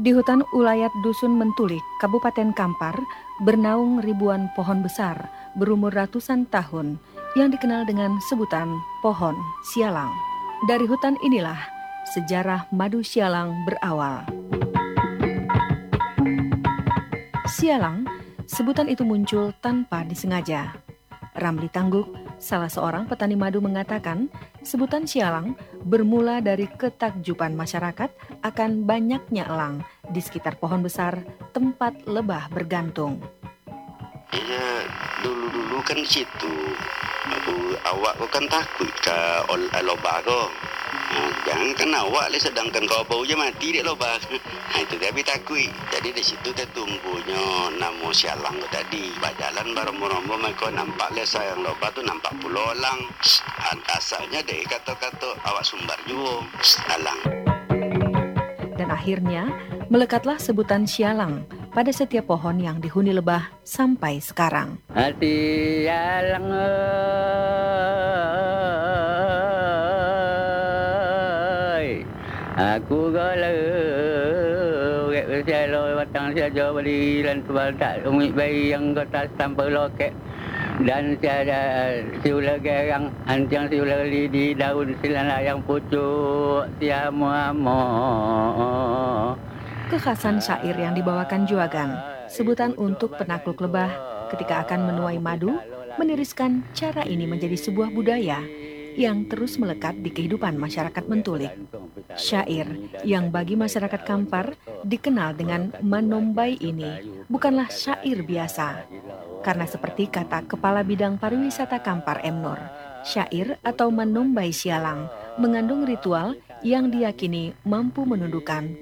Di hutan ulayat Dusun Mentulik, Kabupaten Kampar, bernaung ribuan pohon besar berumur ratusan tahun yang dikenal dengan sebutan pohon sialang. Dari hutan inilah sejarah madu sialang berawal. Sialang, sebutan itu muncul tanpa disengaja. Ramli Tangguk, salah seorang petani madu mengatakan, sebutan sialang bermula dari ketakjuban masyarakat akan banyaknya elang di sekitar pohon besar tempat lebah bergantung. Iya, dulu-dulu kan di situ. Awak kau kan takut ke lobak kau. Jangan kan awak le, sedangkan kau bau je mati dek lobak. Itu dia takut. Jadi di situ dia tunggunya namo sialang tu tadi. Berjalan berombo-rombo mereka nampak le sayang lobak tu nampak pulau elang. Asalnya deh kata-kata awak sumbar juga alang. Dan akhirnya melekatlah sebutan sialang pada setiap pohon yang dihuni lebah sampai sekarang. Hati alang ơi, aku galau gek seloi batang saja beli dan tak umit bayi yang kota sampai loket dan tiada siula gerang ancang siula lidi daun silana yang pucuk tiamo-amo. Kekhasan syair yang dibawakan Juagan, sebutan untuk penakluk lebah ketika akan menuai madu, meniriskan cara ini menjadi sebuah budaya yang terus melekat di kehidupan masyarakat Mentulik. Syair yang bagi masyarakat Kampar dikenal dengan Manombai ini bukanlah syair biasa. Karena seperti kata Kepala Bidang Pariwisata Kampar M. Nur, syair atau Manombai sialang mengandung ritual yang diyakini mampu menundukkan